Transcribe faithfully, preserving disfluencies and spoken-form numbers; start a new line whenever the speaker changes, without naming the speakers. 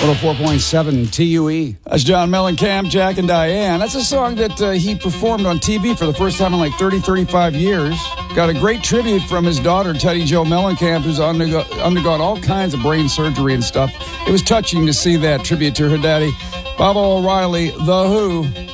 one oh four point seven T U E. That's John Mellencamp, Jack and Diane. That's a song that uh, he performed on T V for the first time in like thirty, thirty-five years. Got a great tribute from his daughter, Teddy Jo Mellencamp, who's undergo- undergone all kinds of brain surgery and stuff. It was touching to see that tribute to her daddy. Baba O'Reilly, The Who.